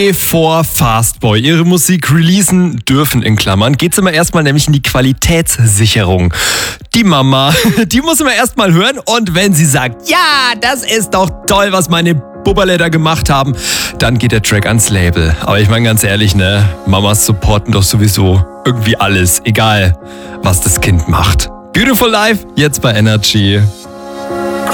Bevor Fastboy ihre Musik releasen dürfen, in Klammern, geht's immer erstmal nämlich in die Qualitätssicherung. Die Mama, die muss immer erstmal hören und wenn sie sagt, ja, das ist doch toll, was meine Bubberle da gemacht haben, dann geht der Track ans Label. Aber ich meine ganz ehrlich, ne, Mamas supporten doch sowieso irgendwie alles, egal was das Kind macht. Beautiful Life, jetzt bei Energy.